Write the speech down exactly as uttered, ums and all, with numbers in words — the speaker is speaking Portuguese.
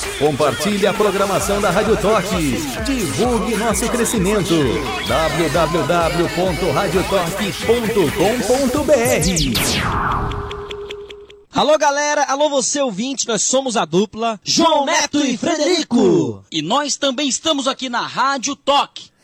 Compartilhe a programação da Rádio Toque. Divulgue nosso crescimento. w w w ponto rádio toque ponto com ponto b r. Alô galera, alô você ouvinte, nós somos a dupla João Neto e Frederico. E nós também estamos aqui na Rádio Toque.